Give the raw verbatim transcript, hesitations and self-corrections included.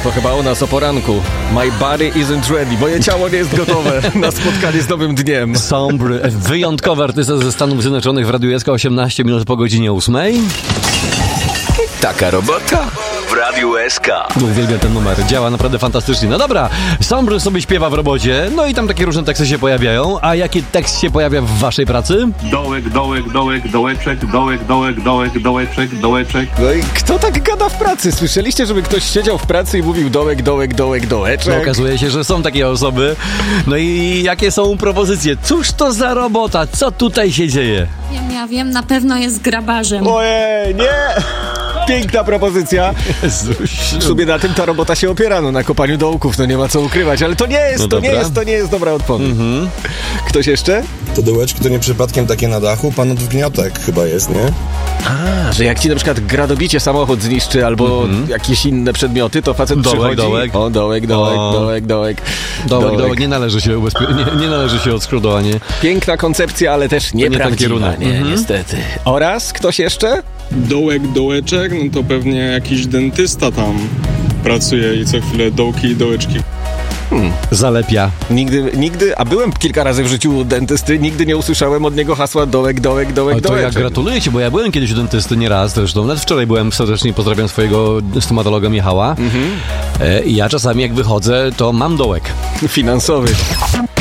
To chyba u nas o poranku. My body isn't ready. Moje ciało nie jest gotowe na spotkanie z nowym dniem. Sombry, wyjątkowy artysta ze Stanów Zjednoczonych w Radiu S K, osiemnaście minut po godzinie ósmej. Taka robota w Radiu S K. Uwielbiam ten numer, działa naprawdę fantastycznie. No dobra, Sombry sobie śpiewa w robocie, no i tam takie różne teksty się pojawiają. A jaki tekst się pojawia w waszej pracy? Dołek, dołek, dołek, dołeczek, dołek, dołek, dołek, dołeczek, dołeczek. No i kto tak gada w pracy? Słyszeliście, żeby ktoś siedział w pracy i mówił dołek, dołek, dołek, dołeczek? No okazuje się, że są takie osoby. No i jakie są propozycje? Cóż to za robota? Co tutaj się dzieje? Wiem, ja wiem, na pewno jest grabarzem. Ojej, nie! Piękna propozycja. W sumie na tym ta robota się opiera, no na kopaniu dołków, no nie ma co ukrywać, ale to nie jest, No to dobra. nie jest, to nie jest dobra odpowiedź. Mhm. Ktoś jeszcze? Te dołeczki to nie przypadkiem takie na dachu panów gniotek chyba jest, nie? A, że jak ci na przykład gradobicie samochód zniszczy albo Mhm. jakieś inne przedmioty, to facet Dołek, przychodzi... dołek. O, dołek, dołek, O. dołek, dołek, Dołek, dołek, nie należy się ubezpie- nie, nie należy się odskrodowanie. Piękna koncepcja, ale też nie ten nieprawdziwa. kierunek. Nie, Mhm. niestety. Oraz ktoś jeszcze? Dołek, dołeczek, no to pewnie jakiś dentysta tam pracuje i co chwilę dołki i dołeczki. Zalepia. Nigdy, nigdy, a byłem kilka razy w życiu u dentysty, nigdy nie usłyszałem od niego hasła dołek, dołek, dołek, O, to dołek. ja gratuluję ci, bo ja byłem kiedyś u dentysty nieraz zresztą. Nawet wczoraj byłem serdecznie, pozdrawiam swojego stomatologa Michała. E, I ja czasami jak wychodzę, to mam dołek. Finansowy.